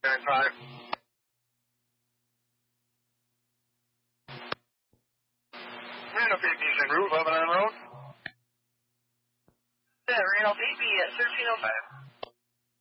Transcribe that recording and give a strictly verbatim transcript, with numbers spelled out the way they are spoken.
five. Reno P P is en route, Lebanon Road. Yeah, Reno P P at thirteen oh five.